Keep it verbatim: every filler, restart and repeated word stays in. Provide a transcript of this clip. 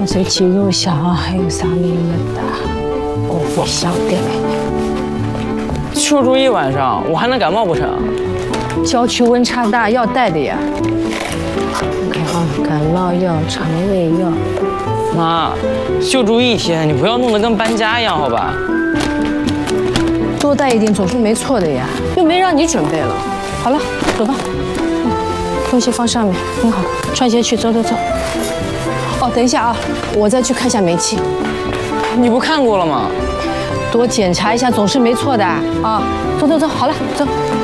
这肌肉下还有啥没有的？我不晓得。 就住一晚上，我还能感冒不成？ 郊区温差大，要带的呀。看啊，感冒药、肠胃药。 妈，就住一天，你不要弄得跟搬家一样，好吧？ 多带一点总是没错的呀，又没让你准备了。好了，走吧。嗯，东西放上面，很好，穿鞋去，走走走。哦，等一下啊，我再去看一下煤气。 你不看过了吗？ 多检查一下总是没错的啊。走走走，好了，走。